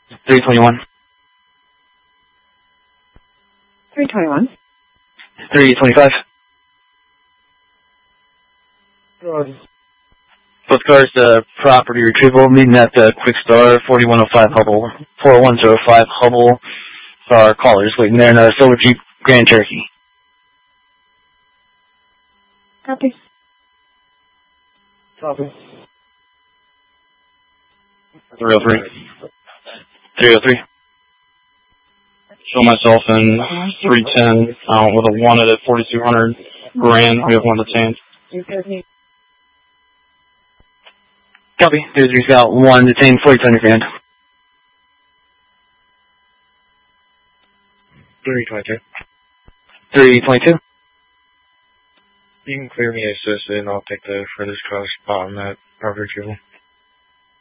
321. 321. 325. Both cars, property retrieval, meeting at the Quick Star, 4105 Hubble, 4105 Hubble. Our callers waiting there in a Silver Jeep Grand Cherokee. Copy. Copy. 303. 303. Show myself in 310 with a wanted at 4200 grand. We have one detained. Copy. 303's got one detained, 4200 grand. 322. 322. You can clear me assisted and I'll take the furthest cross spot on that property retrieval.